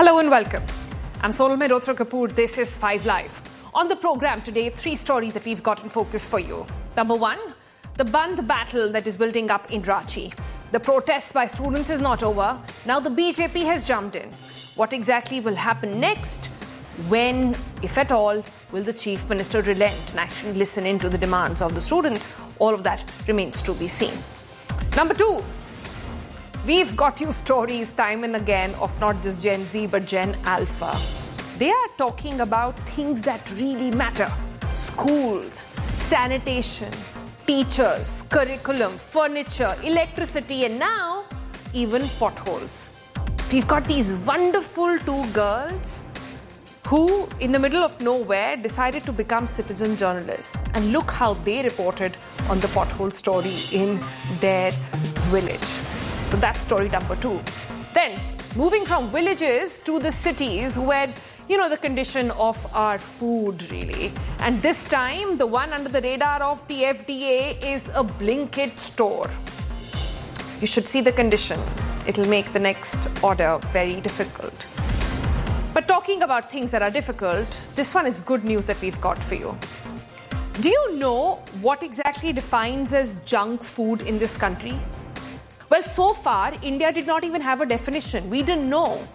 Hello and welcome. I'm Sonal Mehrotra Kapoor. This is 5 Live. On the program today, 3 stories that we've got in focus for you. Number 1, the Bandh battle that is building up in Ranchi. The protests by students is not over. Now the BJP has jumped in. What exactly will happen next? When, if at all, will the Chief Minister relent and actually listen in to the demands of the students? All of that remains to be seen. Number 2, we've got you stories time and again of not just Gen Z but Gen Alpha. They are talking about things that really matter. Schools, sanitation, teachers, curriculum, furniture, electricity, and now even potholes. We've got these wonderful 2 girls who, in the middle of nowhere, decided to become citizen journalists. And look how they reported on the pothole story in their village. So that's story number 2. Then, moving from villages to the cities where, the condition of our food, really. And this time, the one under the radar of the FDA is a Blinkit store. You should see the condition. It'll make the next order very difficult. But talking about things that are difficult, this one is good news that we've got for you. Do you know what exactly defines as junk food in this country? Well, so far, India did not even have a definition. We didn't know.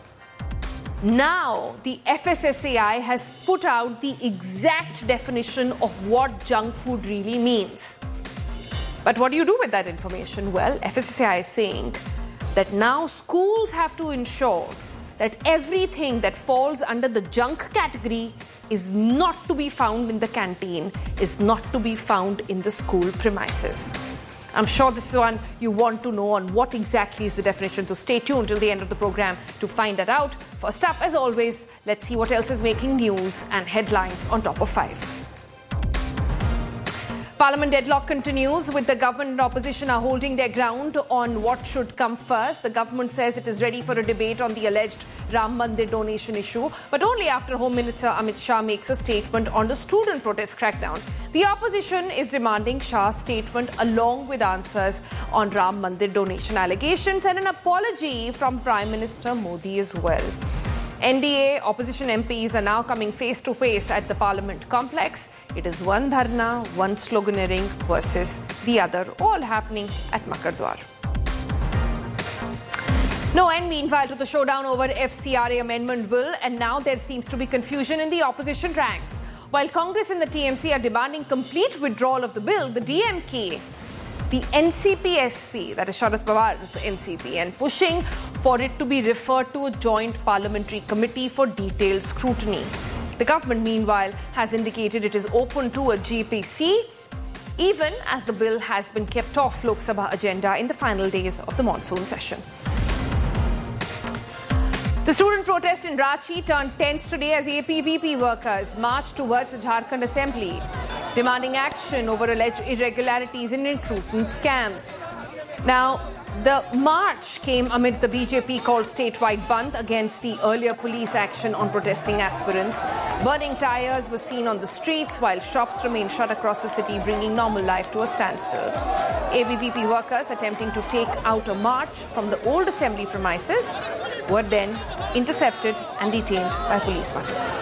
Now, the FSSAI has put out the exact definition of what junk food really means. But what do you do with that information? Well, FSSAI is saying that now schools have to ensure that everything that falls under the junk category is not to be found in the canteen, is not to be found in the school premises. I'm sure this is one you want to know on what exactly is the definition, so stay tuned till the end of the program to find that out. First up, as always, let's see what else is making news and headlines on Top of 5. Parliament deadlock continues, with the government and opposition are holding their ground on what should come first. The government says it is ready for a debate on the alleged Ram Mandir donation issue, but only after Home Minister Amit Shah makes a statement on the student protest crackdown. The opposition is demanding Shah's statement along with answers on Ram Mandir donation allegations and an apology from Prime Minister Modi as well. NDA opposition MPs are now coming face to face at the Parliament complex. It is one dharna, one sloganeering versus the other, all happening at Makardwar. No end, meanwhile, to the showdown over FCRA amendment bill, and now there seems to be confusion in the opposition ranks. While Congress and the TMC are demanding complete withdrawal of the bill, the DMK, the NCP-SP, that is Sharad Pawar's NCP, and pushing for it to be referred to a joint parliamentary committee for detailed scrutiny. The government, meanwhile, has indicated it is open to a GPC, even as the bill has been kept off Lok Sabha agenda in the final days of the monsoon session. The student protest in Ranchi turned tense today as APVP workers marched towards the Jharkhand Assembly, demanding action over alleged irregularities in recruitment scams. Now, the march came amid the BJP called statewide bandh against the earlier police action on protesting aspirants. Burning tires were seen on the streets while shops remained shut across the city, bringing normal life to a standstill. ABVP workers attempting to take out a march from the old assembly premises were then intercepted and detained by police buses.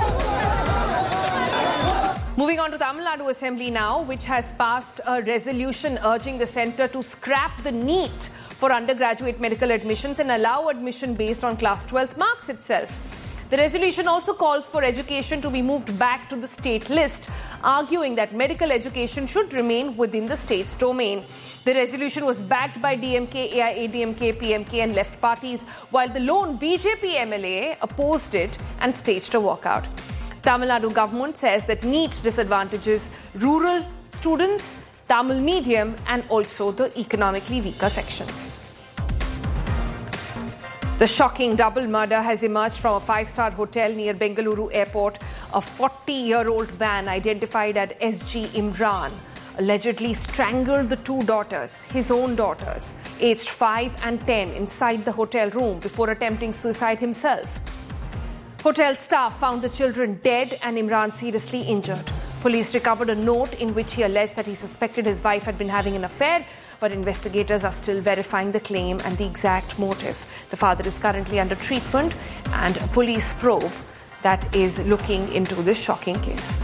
Moving on to Tamil Nadu Assembly now, which has passed a resolution urging the centre to scrap the NEET for undergraduate medical admissions and allow admission based on class 12th marks itself. The resolution also calls for education to be moved back to the state list, arguing that medical education should remain within the state's domain. The resolution was backed by DMK, AIADMK, PMK and left parties, while the lone BJP MLA opposed it and staged a walkout. Tamil Nadu government says that NEET disadvantages rural students, Tamil medium and also the economically weaker sections. The shocking double murder has emerged from a 5-star hotel near Bengaluru airport. A 40-year-old man identified as SG Imran allegedly strangled the 2 daughters, his own daughters, aged 5 and 10, inside the hotel room before attempting suicide himself. Hotel staff found the children dead and Imran seriously injured. Police recovered a note in which he alleged that he suspected his wife had been having an affair, but investigators are still verifying the claim and the exact motive. The father is currently under treatment, and a police probe that is looking into this shocking case.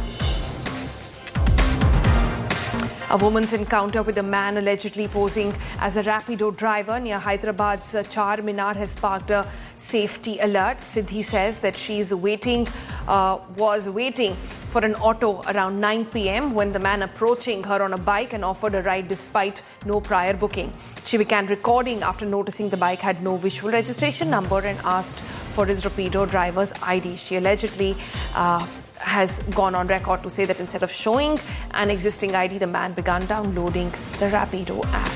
A woman's encounter with a man allegedly posing as a Rapido driver near Hyderabad's Char Minar has sparked a safety alert. Siddhi says that she was waiting for an auto around 9 p.m. when the man approaching her on a bike and offered a ride despite no prior booking. She began recording after noticing the bike had no visual registration number and asked for his Rapido driver's ID. She allegedly has gone on record to say that instead of showing an existing ID, the man began downloading the Rapido app.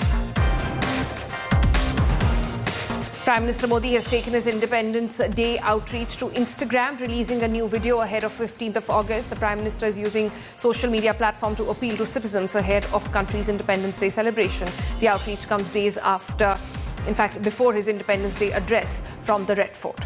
Prime Minister Modi has taken his Independence Day outreach to Instagram, releasing a new video ahead of 15th of August. The Prime Minister is using social media platform to appeal to citizens ahead of country's Independence Day celebration. The outreach comes days after, in fact, before his Independence Day address from the Red Fort.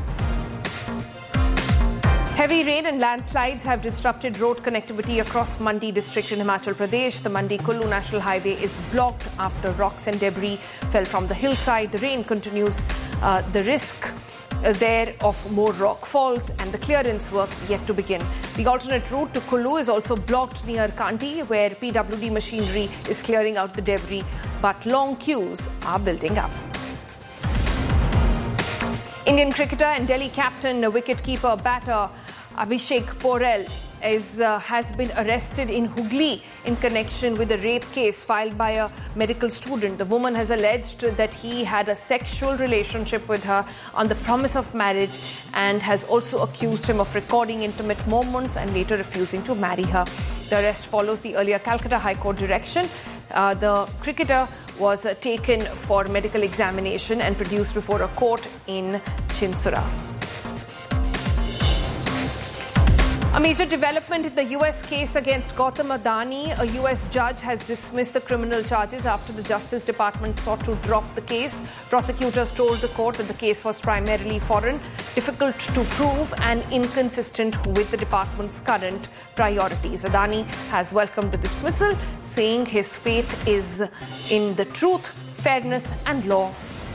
Heavy rain and landslides have disrupted road connectivity across Mandi district in Himachal Pradesh. The Mandi-Kullu National Highway is blocked after rocks and debris fell from the hillside. The rain continues. The risk there of more rock falls and the clearance work yet to begin. The alternate route to Kullu is also blocked near Kanti, where PWD machinery is clearing out the debris, but long queues are building up. Indian cricketer and Delhi captain, wicket-keeper batter Abhishek Porel has been arrested in Hooghly in connection with a rape case filed by a medical student. The woman has alleged that he had a sexual relationship with her on the promise of marriage and has also accused him of recording intimate moments and later refusing to marry her. The arrest follows the earlier Calcutta High Court direction. The cricketer was taken for medical examination and produced before a court in Chinsura. A major development in the US case against Gautam Adani. A US judge has dismissed the criminal charges after the Justice Department sought to drop the case. Prosecutors told the court that the case was primarily foreign, difficult to prove and inconsistent with the department's current priorities. Adani has welcomed the dismissal, saying his faith is in the truth, fairness and law.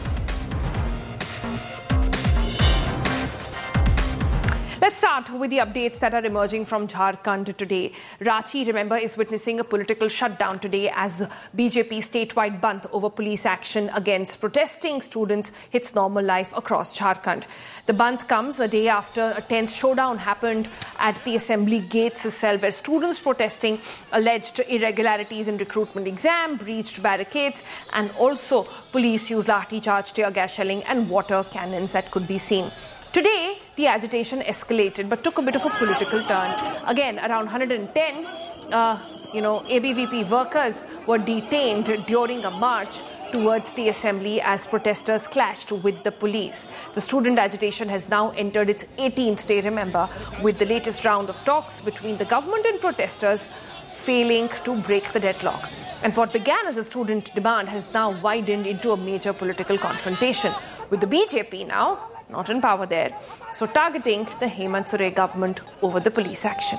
Let's start with the updates that are emerging from Jharkhand today. Ranchi, remember, is witnessing a political shutdown today as BJP statewide bandh over police action against protesting students hits normal life across Jharkhand. The bandh comes a day after a tense showdown happened at the assembly gates itself, where students protesting alleged irregularities in recruitment exam, breached barricades, and also police used lathi charge, tear gas shelling and water cannons that could be seen. Today, the agitation escalated but took a bit of a political turn. Again, around 110 ABVP workers were detained during a march towards the assembly as protesters clashed with the police. The student agitation has now entered its 18th day, remember, with the latest round of talks between the government and protesters failing to break the deadlock. And what began as a student demand has now widened into a major political confrontation, with the BJP now not in power there, so targeting the Hemant Soren government over the police action.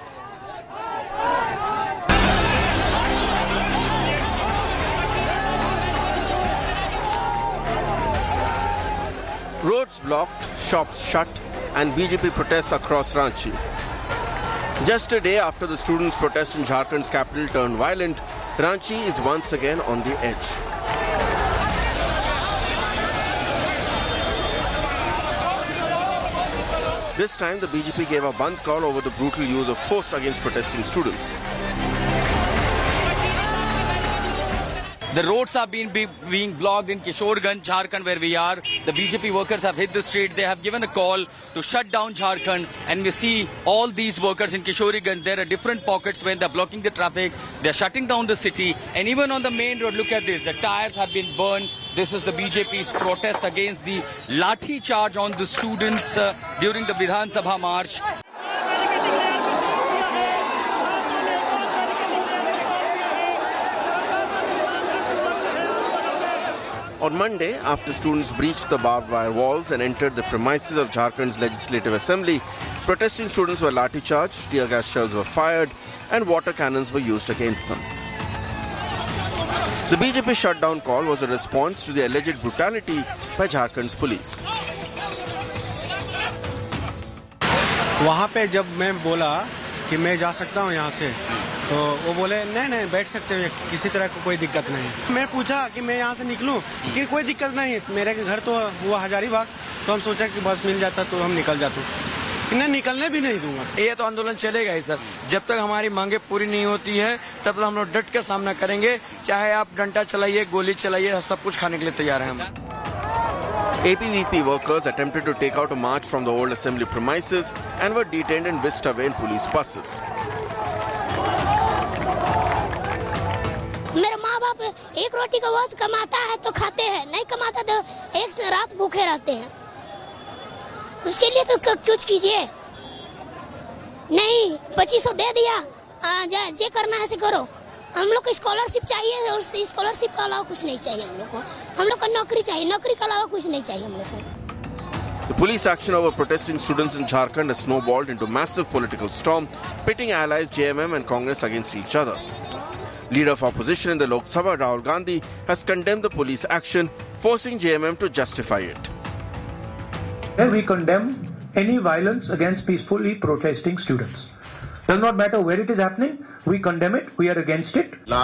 Roads blocked, shops shut, and BJP protests across Ranchi. Just a day after the students' protest in Jharkhand's capital turned violent, Ranchi is once again on the edge. This time, the BJP gave a bandh call over the brutal use of force against protesting students. The roads have been being blocked in Kishorganj, Jharkhand, where we are. The BJP workers have hit the street. They have given a call to shut down Jharkhand. And we see all these workers in Kishorganj. There are different pockets where they're blocking the traffic. They're shutting down the city. And even on the main road, look at this. The tires have been burned. This is the BJP's protest against the lathi charge on the students during the Vidhan Sabha march. On Monday, after students breached the barbed wire walls and entered the premises of Jharkhand's Legislative Assembly, protesting students were lathi charged, tear gas shells were fired, and water cannons were used against them. The BJP shutdown call was a response to the alleged brutality by Jharkhand's police. वहाँ पे जब मैं बोला कि मैं जा सकता हूँ यहाँ से, तो वो बोले नहीं बैठ सकते हो, किसी तरह को कोई दिक्कत नहीं। मैं पूछा कि मैं यहाँ से निकलूँ, कि कोई दिक्कत नहीं, मेरे घर तो हुआ हजारीबाग, तो हम सोचा कि बस मिल जाता तो हम निकल जाते, इन्हें निकलने भी नहीं दूंगा। ये तो आंदोलन चलेगा ही सर, जब तक हमारी मांगे पूरी नहीं होती है तब तक हम लोग डट के सामना करेंगे, चाहे आप डंडा चलाइए, गोली चलाइए, सब कुछ खाने के लिए तैयार हैं हम। APVP workers attempted to take out a march from the old assembly premises and were detained and whisked away in police buses. मेरे माँ बाप एक रोटी का वक्त कमाता है तो खाते हैं, नहीं कमाता तो एक से रात भूखे रहते हैं। उसके लिए तो कुछ कीजिए। नहीं 2500 दे दिया, जे करना है से करो। हम लोग को स्कॉलरशिप चाहिए और स्कॉलरशिप के अलावा कुछ नहीं चाहिए हम लोग को। हम लोग को नौकरी चाहिए, नौकरी के अलावा कुछ नहीं चाहिए हम लोग को। The police action over protesting students in Jharkhand has snowballed into massive political storm, pitting allies JMM and Congress against each other. Leader of opposition in the Lok Sabha, Rahul Gandhi, has condemned the police action, forcing JMM to justify it. We condemn any violence against peacefully protesting students. Does not matter where it is happening, we condemn it, we are against it.